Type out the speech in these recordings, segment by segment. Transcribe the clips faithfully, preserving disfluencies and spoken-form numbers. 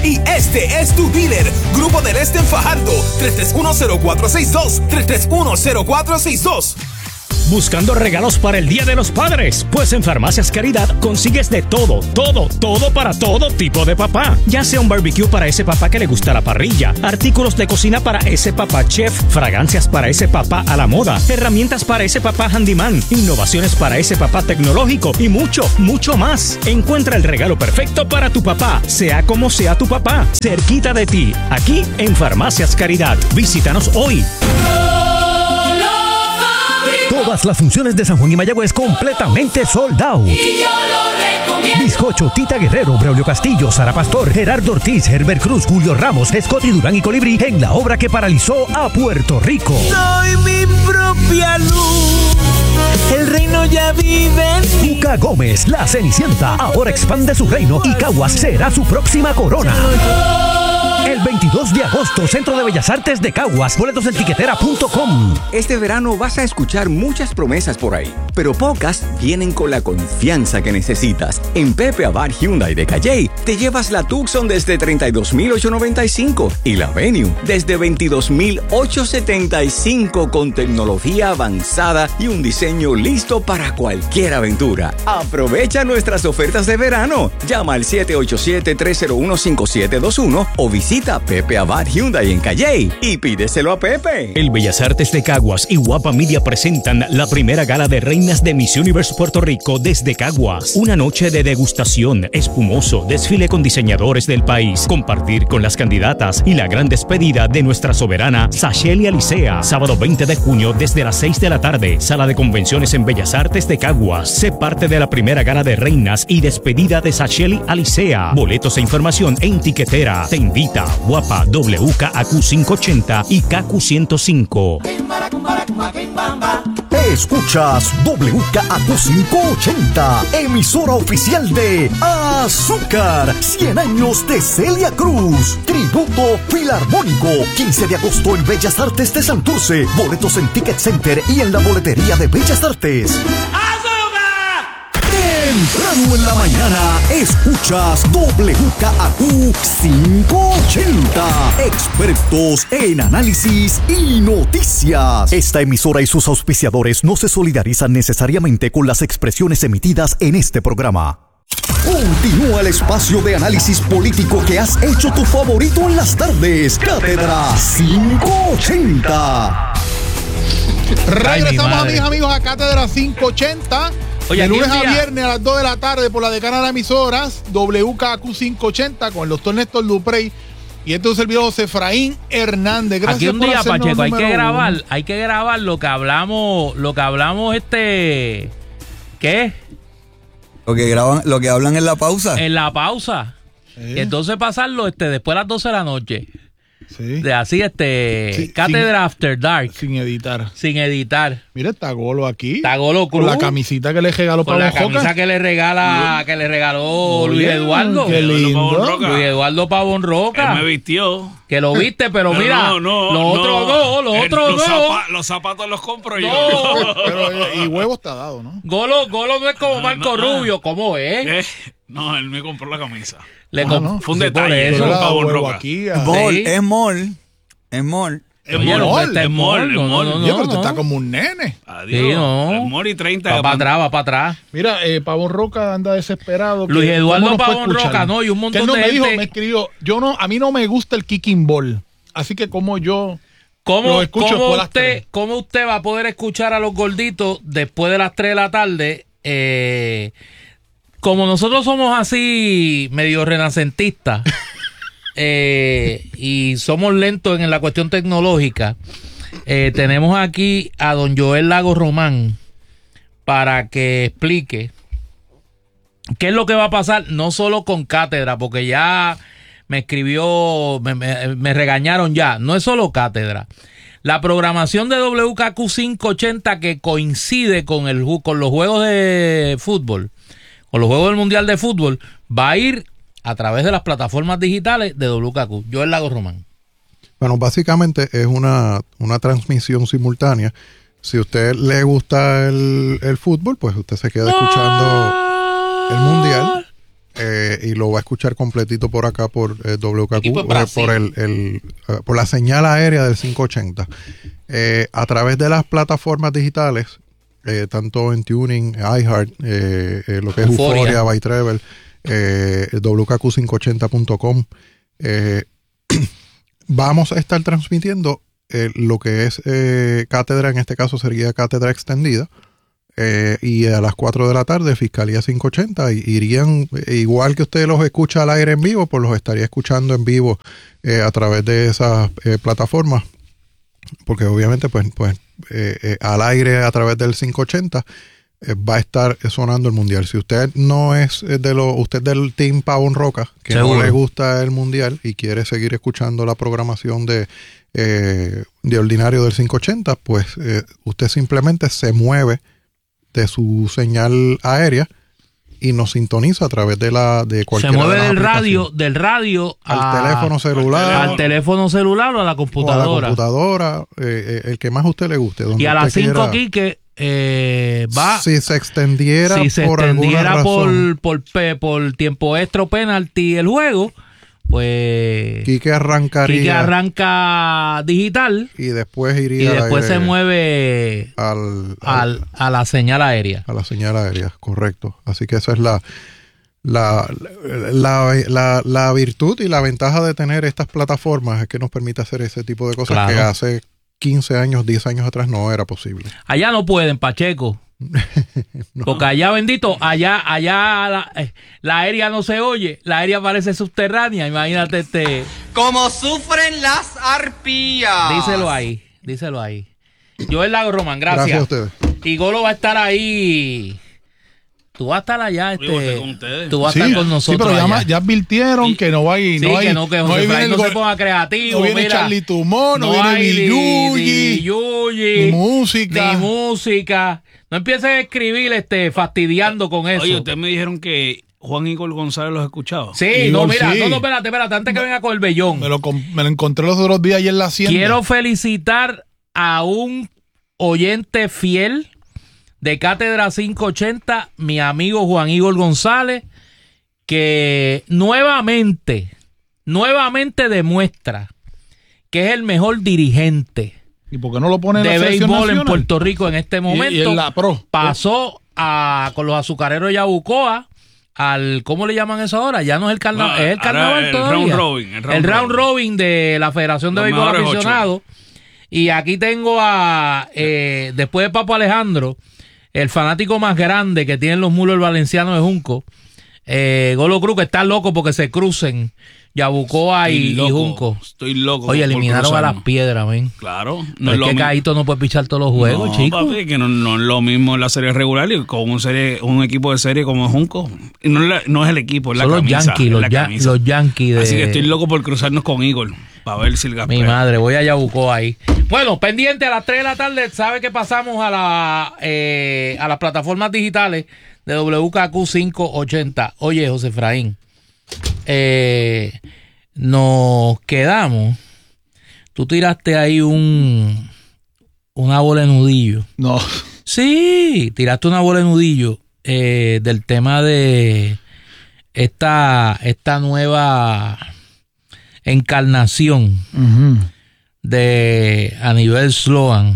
y este es tu dealer. Grupo del Este en Fajardo, tres tres uno cero cuatro seis dos, tres tres uno cero cuatro seis dos. ¿Buscando regalos para el Día de los Padres? Pues en Farmacias Caridad consigues de todo, todo, todo para todo tipo de papá. Ya sea un barbecue para ese papá que le gusta la parrilla, artículos de cocina para ese papá chef, fragancias para ese papá a la moda, herramientas para ese papá handyman, innovaciones para ese papá tecnológico y mucho, mucho más. Encuentra el regalo perfecto para tu papá, sea como sea tu papá, cerquita de ti, aquí en Farmacias Caridad. Visítanos hoy. Todas las funciones de San Juan y Mayagüez completamente sold out. Y yo lo recomiendo. Bizcocho, Tita Guerrero, Braulio Castillo, Sara Pastor, Gerardo Ortiz, Herbert Cruz, Julio Ramos, Scotty Durán y Colibrí en la obra que paralizó a Puerto Rico. Soy mi propia luz. El reino ya vive en mí. Cuca Gómez, la Cenicienta, ahora expande su reino y Caguas será su próxima corona. El veintidós de agosto, Centro de Bellas Artes de Caguas, boletos en tiquetera punto com. Este verano vas a escuchar muchas promesas por ahí, pero pocas vienen con la confianza que necesitas. En Pepe Abad Hyundai de Calley te llevas la Tucson desde treinta y dos mil ochocientos noventa y cinco y la Venue desde veintidós mil ochocientos setenta y cinco con tecnología avanzada y un diseño listo para cualquier aventura. Aprovecha nuestras ofertas de verano. Llama al siete ocho siete, tres cero uno, cinco siete dos uno o visita Pepe Abad Hyundai en Calley y pídeselo a Pepe. El Bellas Artes de Caguas y Guapa Media presentan la primera gala de reinas de Miss Universe Puerto Rico desde Caguas. Una noche de degustación, espumoso, desfile con diseñadores del país, compartir con las candidatas y la gran despedida de nuestra soberana Sasheli Alicea. Sábado veinte de junio desde las seis de la tarde, sala de convenciones en Bellas Artes de Caguas. Sé parte de la primera gala de reinas y despedida de Sasheli Alicea. Boletos e información en tiquetera. Te invita Guapa, W K A Q quinientos ochenta y K Q ciento cinco. Escuchas W K A Q quinientos ochenta, emisora oficial de Azúcar, cien años de Celia Cruz, tributo filarmónico, quince de agosto en Bellas Artes de Santurce, boletos en Ticket Center y en la boletería de Bellas Artes. Temprano en la mañana, escuchas W K A Q quinientos ochenta. Expertos en análisis y noticias. Esta emisora y sus auspiciadores no se solidarizan necesariamente con las expresiones emitidas en este programa. Continúa el espacio de análisis político que has hecho tu favorito en las tardes. Cátedra quinientos ochenta. Regresamos, mis amigos, a Cátedra quinientos ochenta. Oye, de lunes a viernes a las dos de la tarde por la decana de emisoras W K A Q quinientos ochenta con el doctor Néstor Duprey y este es un servidor José Efraín Hernández. Gracias. Aquí un por día, Pacheco, hay que grabar, uno. hay que grabar lo que hablamos, lo que hablamos este, ¿qué? Lo que graban, lo que hablan en la pausa. En la pausa. Sí. Y entonces pasarlo este después de las doce de la noche. Sí. De así, este, Sí, Cátedra sin, After Dark. Sin editar. Sin editar. Mira, está Golo aquí. Está Golo Cruz. Con la camisita que le regaló Con Pablo la Roca. camisa que le regala, que le regaló Oye, Luis Eduardo. Qué lindo. Luis Eduardo Pavón Roca. Él me vistió. Que lo viste, pero, pero mira, no, no, los otros no. dos, los otros los dos. Zapa, los zapatos los compro no. yo. Pero, y huevo está dado, ¿no? Golo, Golo no es como Marco no, Rubio, ¿cómo es? Eh, no, él me compró la camisa. Le Ah, comp- no. Fue un sí, detalle. por eso. Eso, Pavón huevo Roca. aquí a- Mall, Sí. es mall. Es mall. Es Oye, mall, no, este es es mall, mall, es no, mall. no, no. Oye, pero tú estás como un nene. Adiós. Sí, no. Es mall y treinta. Va para atrás, va para atrás. Mira, eh, Pavón Roca anda desesperado. Luis que- Eduardo ¿cómo nos puede Pavón escuchar? Roca, no, y un montón Que él no de me dijo, gente- me escribió, yo no, a mí no me gusta el kicking ball. Así que como yo ¿Cómo, lo escucho cómo después de las usted, tres. ¿Cómo usted va a poder escuchar a los gorditos después de las tres de la tarde? Eh, como nosotros somos así medio renacentistas eh, y somos lentos en la cuestión tecnológica, eh, tenemos aquí a don Joel Lago Román para que explique qué es lo que va a pasar, no solo con Cátedra, porque ya me escribió, me, me, me regañaron ya, no es solo Cátedra. La programación de W K Q quinientos ochenta que coincide con, el, con los juegos de fútbol, con los juegos del Mundial de Fútbol, va a ir a través de las plataformas digitales de W K Q. Joel Lago Román. Bueno, básicamente es una, una transmisión simultánea. Si a usted le gusta el, el fútbol, pues usted se queda escuchando el Mundial. eh, y lo va a escuchar completito por acá por eh, W K Q, eh, por, el, el, uh, por la señal aérea del quinientos ochenta. Eh, a través de las plataformas digitales, eh, tanto en Tuning, iHeart, eh, eh, lo que es Euphoria, By Travel, eh, W K Q quinientos ochenta punto com, eh, vamos a estar transmitiendo eh, lo que es eh, cátedra, en este caso sería cátedra extendida, eh, y a las cuatro de la tarde Fiscalía quinientos ochenta, y irían, igual que usted los escucha al aire en vivo, pues los estaría escuchando en vivo eh, a través de esas eh, plataformas, porque obviamente pues, pues eh, eh, al aire a través del quinientos ochenta eh, va a estar sonando el mundial. Si usted no es de lo, usted del Team Pavón Roca, que Seguro. no le gusta el mundial y quiere seguir escuchando la programación de, eh, de ordinario del quinientos ochenta, pues eh, usted simplemente se mueve de su señal aérea y nos sintoniza a través de la de cualquier se mueve de del radio del radio al a, teléfono celular al teléfono celular o a la computadora, o a la computadora eh, eh, el que más a usted le guste, donde y a las cinco quiera. Aquí que eh, va si se extendiera si se por extendiera por, razón, por, por, por tiempo extra o penalti el juego, pues Quique arrancaría Quique arranca digital y después iría y después se mueve al, al, al, a la señal aérea a la señal aérea, correcto. Así que esa es la la, la, la, la virtud y la ventaja de tener estas plataformas, es que nos permite hacer ese tipo de cosas, claro, que hace quince años, diez años atrás no era posible. Allá no pueden, Pacheco. No. Porque allá, bendito, allá, allá la, la aérea no se oye, la aérea parece subterránea, imagínate este. Como sufren las arpías. Díselo ahí, díselo ahí. Joel Lago Román, gracias. Gracias a ustedes. Y Golo va a estar ahí. Tú vas a estar allá, este. Con ustedes. Tú vas a sí, estar con nosotros. Sí, pero allá. ya, ya advirtieron y, que no va a ir. Sí, no hay, que no, que José no, hay no se ponga creativo. No viene mira, Charlie Tumón, no, no viene ni Yuyi, Yuyi, ni música. Ni música. No empieces a escribir este, fastidiando con eso. Oye, ustedes me dijeron que Juan Igor González los ha escuchado. Sí, Igor, no, mira, sí. no, no, espérate, espérate, antes que venga con el Bellón. Me lo, me lo encontré los otros días ayer en la hacienda. Quiero felicitar a un oyente fiel de Cátedra quinientos ochenta, mi amigo Juan Igor González, que nuevamente, nuevamente demuestra que es el mejor dirigente ¿Y por qué no lo pone en de la selección béisbol nacional? en Puerto Rico en este momento? Y, y en la pro. Pasó a, con los azucareros de Yabucoa al, ¿cómo le llaman eso ahora? Ya no es el carnaval, no, es el carnaval el todavía. Round robin, el round, el round robin. robin de la Federación de Los Béisbol mejores Aficionado. Y aquí tengo a, eh, después de Papo Alejandro, el fanático más grande que tienen los mulos valencianos de Junco, eh, Golo Cruz, que está loco porque se crucen Yabucoa y, y Junco. Estoy loco. Oye, eliminaron a las piedras, ven. Claro. No, no es, es que Caíto no puede pichar todos los juegos, no, chicos. Papi, que no, no es lo mismo en la serie regular y con un, serie, un equipo de serie como Junco. Y no, no es el equipo, es la Son camisa. Los Yankees, es los, la ya, camisa. los Yankees de... Así que estoy loco por cruzarnos con Igor para ver si el Gaspar. Mi madre, voy a Yabucoa ahí. Bueno, pendiente a las tres de la tarde, sabe que pasamos a la eh, a las plataformas digitales de W K Q quinientos ochenta. Oye, José Efraín, eh, nos quedamos. Tú tiraste ahí un una bola de nudillo. No. Sí, tiraste una bola de nudillo eh, del tema de esta, esta nueva encarnación uh-huh. de Aníbal Sloan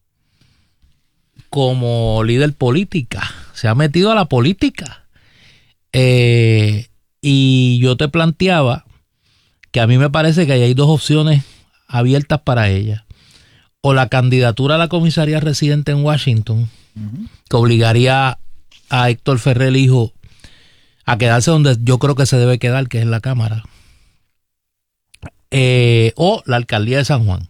como líder política. Se ha metido a la política. Eh, y yo te planteaba que a mí me parece que hay dos opciones abiertas para ella. O la candidatura a la comisaría residente en Washington, uh-huh. que obligaría a Héctor Ferrer, hijo, a quedarse donde yo creo que se debe quedar, que es en la Cámara. Eh, o la alcaldía de San Juan.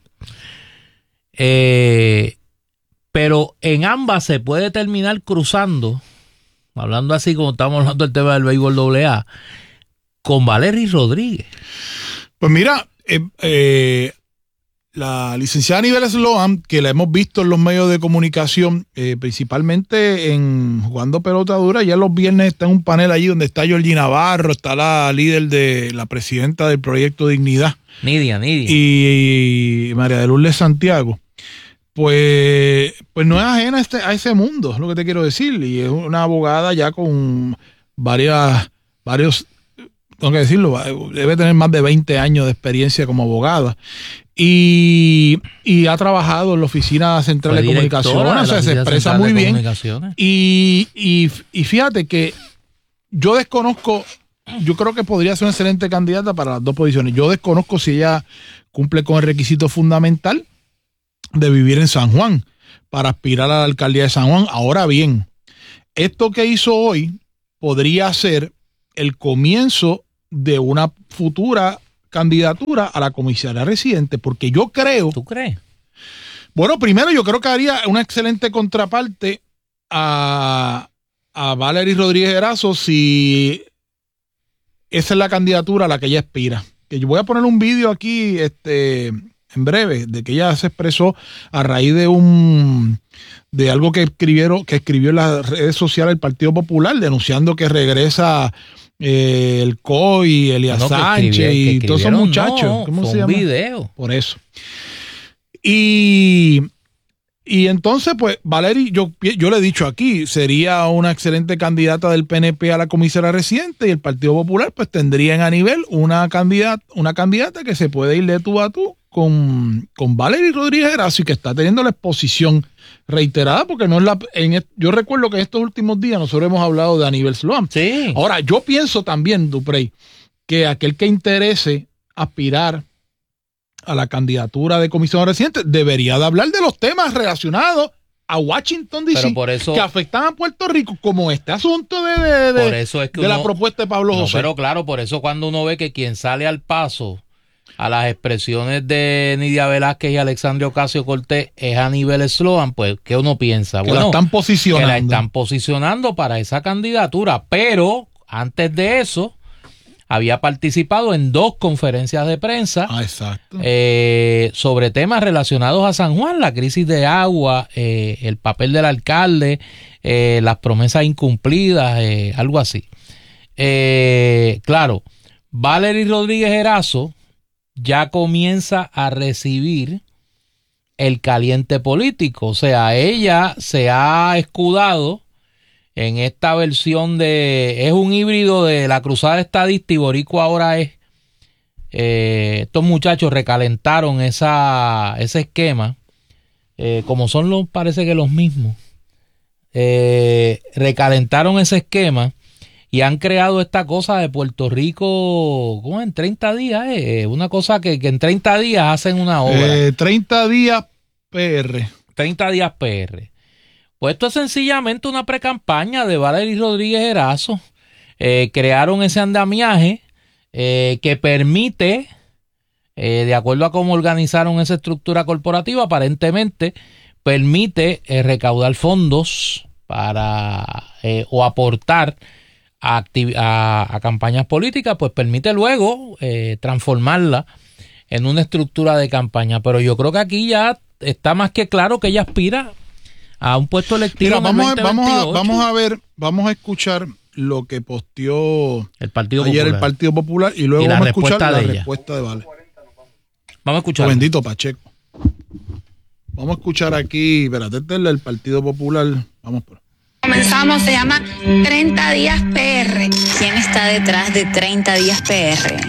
Eh, pero en ambas se puede terminar cruzando, hablando así como estamos hablando del tema del béisbol doble A, con Valery Rodríguez. Pues mira, eh, eh, la licenciada Aníbal Sloan, que la hemos visto en los medios de comunicación, eh, principalmente en Jugando Pelota Dura, ya los viernes está en un panel allí donde está Georgie Navarro, está la líder de la presidenta del Proyecto Dignidad. Nidia, Nidia. Y María de Lourdes Santiago. Pues, pues no es ajena a, este, a ese mundo, es lo que te quiero decir. Y es una abogada ya con varias, varios, tengo que decirlo, debe tener más de veinte años de experiencia como abogada. Y, y ha trabajado en la Oficina Central de Comunicaciones, o sea, se expresa muy bien. Y, y, y fíjate que yo desconozco, yo creo que podría ser una excelente candidata para las dos posiciones. Yo desconozco si ella cumple con el requisito fundamental de vivir en San Juan para aspirar a la alcaldía de San Juan. Ahora bien, esto que hizo hoy podría ser el comienzo de una futura candidatura a la comisaría residente, porque yo creo... ¿Tú crees? Bueno, primero yo creo que haría una excelente contraparte a, a Valery Rodríguez Erazo si esa es la candidatura a la que ella aspira. Que yo voy a poner un vídeo aquí este, en breve de que ella se expresó a raíz de un de algo que escribieron que escribió en las redes sociales del Partido Popular denunciando que regresa eh, el C O I, Elías no, Sánchez y todos esos muchachos. No, ¿Cómo fue se llama? Un video. Por eso. Y, y entonces, pues, Valery, yo, yo le he dicho aquí, sería una excelente candidata del P N P a la comisaría residente y el Partido Popular, pues, tendrían a nivel una candidata, una candidata que se puede ir de tú a tú con, con Valery Rodríguez Erazo y que está teniendo la exposición reiterada, porque no es la... En, yo recuerdo que en estos últimos días nosotros hemos hablado de Aníbal Sloan. Sí. Ahora, yo pienso también, Duprey, que aquel que interese aspirar a la candidatura de comisión residente debería de hablar de los temas relacionados a Washington D C que afectan a Puerto Rico, como este asunto de, de, de, por eso es que de uno, la propuesta de Pablo no, José. Pero claro, por eso cuando uno ve que quien sale al paso a las expresiones de Nidia Velázquez y Alexandria Ocasio-Cortez es Aníbal Sloan, pues ¿qué uno piensa? Que bueno, la están posicionando. Que la están posicionando para esa candidatura, pero antes de eso había participado en dos conferencias de prensa ah, exacto. Eh, sobre temas relacionados a San Juan, la crisis de agua, eh, el papel del alcalde, eh, las promesas incumplidas, eh, algo así. Eh, claro, Valery Rodríguez Erazo ya comienza a recibir el caliente político, o sea, ella se ha escudado en esta versión de... Es un híbrido de la cruzada estadista y Boricua ahora es... Eh, estos muchachos recalentaron esa, ese esquema, eh, como son los, parece que los mismos. Eh, recalentaron ese esquema y han creado esta cosa de Puerto Rico, ¿cómo? En treinta días, eh, una cosa que, que en treinta días hacen una obra. Eh, treinta días P R. treinta días P R. Pues esto es sencillamente una precampaña de Valery Rodríguez Erazo. Eh, crearon ese andamiaje eh, que permite, eh, de acuerdo a cómo organizaron esa estructura corporativa, aparentemente permite eh, recaudar fondos para eh, o aportar a, a, a campañas políticas, pues permite luego eh, transformarla en una estructura de campaña. Pero yo creo que aquí ya está más que claro que ella aspira a un puesto electivo. Mira, vamos, en el vamos, a, vamos a ver, vamos a escuchar lo que posteó el Partido ayer Popular. el Partido Popular y luego y vamos a escuchar la de respuesta de Vale. Vamos a escuchar. Oh, bendito Pacheco. Vamos a escuchar aquí, espérate, este es el Partido Popular. Vamos por. Comenzamos, se llama treinta días P R. ¿Quién está detrás de treinta días P R?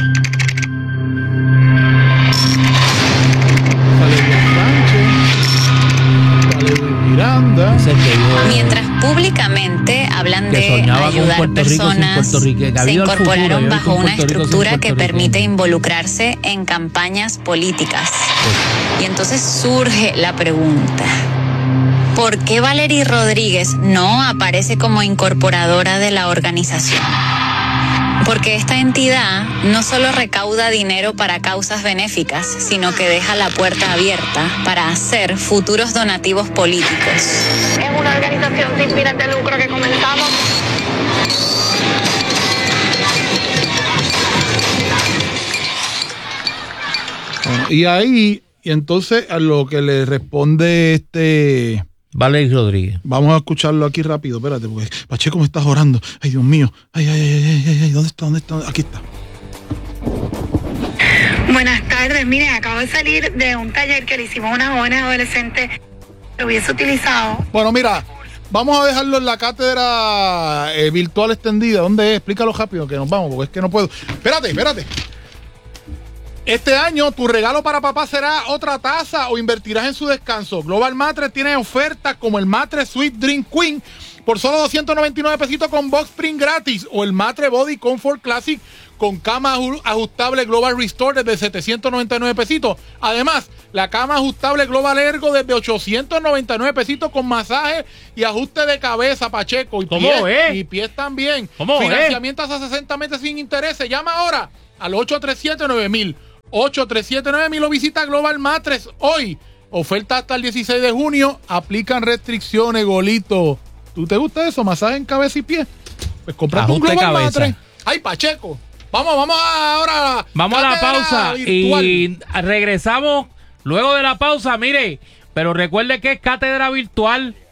Miranda. Mientras públicamente hablan de ayudar personas, se incorporaron bajo una estructura que permite involucrarse en campañas políticas. Y entonces surge la pregunta: ¿por qué Valery Rodríguez no aparece como incorporadora de la organización? Porque esta entidad no solo recauda dinero para causas benéficas, sino que deja la puerta abierta para hacer futuros donativos políticos. Es una organización sin fines de lucro que comenzamos. Bueno, y ahí, y entonces a lo que le responde este... Valery Rodríguez. Vamos a escucharlo aquí rápido, espérate, porque Pacheco me está orando. Ay, Dios mío. Ay, ay, ay, ay, ay, ¿dónde está? ¿Dónde está? Aquí está. Buenas tardes. Mire, acabo de salir de un taller que le hicimos a una joven adolescente que hubiese utilizado. Bueno, mira, Vamos a dejarlo en la cátedra eh, virtual extendida. ¿Dónde es? Explícalo rápido que nos vamos, porque es que no puedo. Espérate, espérate. Este año tu regalo para papá será otra taza o invertirás en su descanso. Global Mattress tiene ofertas como el Mattress Sweet Dream Queen por solo doscientos noventa y nueve pesitos con Box Spring gratis, o el Mattress Body Comfort Classic con cama ajustable Global Restore desde setecientos noventa y nueve pesitos. Además, la cama ajustable Global Ergo desde ochocientos noventa y nueve pesitos con masaje y ajuste de cabeza, Pacheco. Y ¿Cómo pies, es? y pies también. ¿Cómo Financiamiento hasta sesenta meses sin intereses. Llama ahora al ocho tres siete nueve mil. ocho tres siete nueve mil o visita Global Mattress hoy. Oferta hasta el dieciséis de junio. Aplican restricciones, Golito. ¿Tú te gusta eso? ¿Masaje en cabeza y pie? Pues comprate un Global Mattress. Ay, Pacheco. Vamos, vamos ahora. Vamos a la pausa virtual. Y regresamos luego de la pausa. Mire, pero recuerde que es cátedra virtual.